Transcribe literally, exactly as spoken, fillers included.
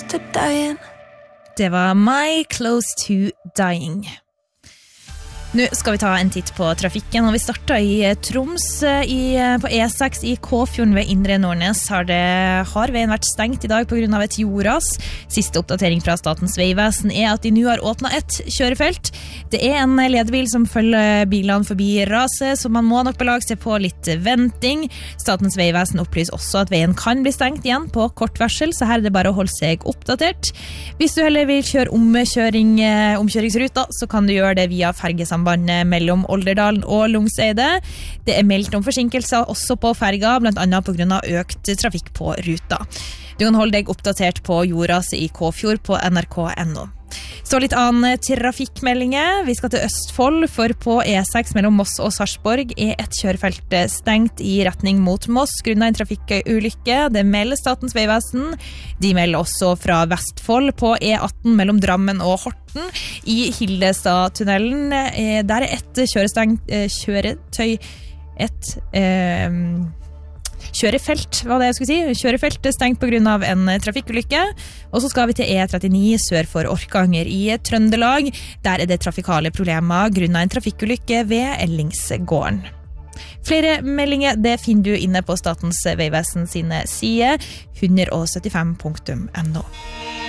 to dying. Det var My Close to Dying. Nå skal vi ta en titt på trafikken, og vi starter i Troms i, på E seks i Kåfjorden ved Indre Nordnes. Har, det, har veien vært stengt i dag på grunn av et jordras. Siste oppdatering fra Statens Vegvesen er at de nå har åpnet et kjørefelt. Det er en ledebil som følger bilene forbi raset, så man må nok belage seg på litt venting. Statens Vegvesen opplyser også at veien kan bli stengt igjen på kort varsel, så her er det bare å holde seg oppdatert. Hvis du heller vil kjøre omkjøring, omkjøringsruta, så kan du gjøre det via fergesamband mellom Olderdalen og Lungseide. Det er meldt om forsinkelser også på ferga, blant annet på grunn av økt trafikk på ruta. Du kan holde deg oppdatert på jordraset i Kåfjord på N R K punktum N O. Så litt annen trafikkmeldinger. Vi skal til Østfold, for på E seks mellom Moss og Sarpsborg er et kjørefelt stengt i retning mot Moss grunnet en trafikkulykke. Det melder Statens Vegvesen. De melder også fra Vestfold på E atten mellom Drammen og Horten i Hildestadtunnelen. Der er et kjørestengt kjøretøy et eh, kjørefelt, hva det jeg skulle si. Kjørefelt stengt på grunn av en trafikkulykke. Og så skal vi til E trettini sør for Orkanger i Trøndelag. Der er det trafikale problemer grunnet en trafikkulykke ved Ellingsgården. Flere meldinger det finner du inne på Statens Vegvesen sine sider, hundre og syttifem punktum N O.